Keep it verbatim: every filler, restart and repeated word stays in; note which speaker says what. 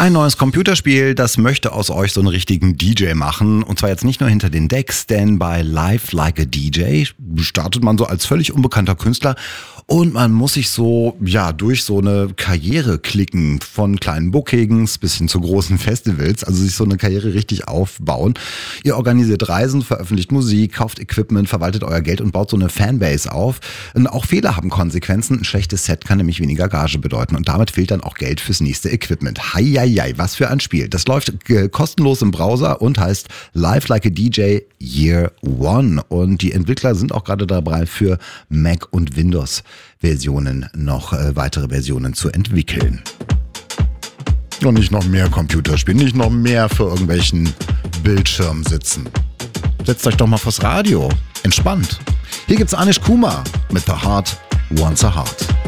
Speaker 1: Ein neues Computerspiel, das möchte aus euch so einen richtigen D J machen. Und zwar jetzt nicht nur hinter den Decks, denn bei Live Like a D J startet man so als völlig unbekannter Künstler und man muss sich so, ja, durch so eine Karriere klicken, von kleinen Bookings bis hin zu großen Festivals, also sich so eine Karriere richtig aufbauen. Ihr organisiert Reisen, veröffentlicht Musik, kauft Equipment, verwaltet euer Geld und baut so eine Fanbase auf. Und auch Fehler haben Konsequenzen. Ein schlechtes Set kann nämlich weniger Gage bedeuten und damit fehlt dann auch Geld fürs nächste Equipment. Heieiei, was für ein Spiel. Das läuft äh, kostenlos im Browser und heißt Live Like a D J Year One. Und die Entwickler sind auch gerade dabei, für Mac und Windows Versionen noch äh, weitere Versionen zu entwickeln. Und nicht noch mehr Computerspiele, nicht noch mehr für irgendwelchen Bildschirm sitzen. Setzt euch doch mal vors Radio. Entspannt. Hier gibt's Anish Kumar mit The Heart Wants a Heart.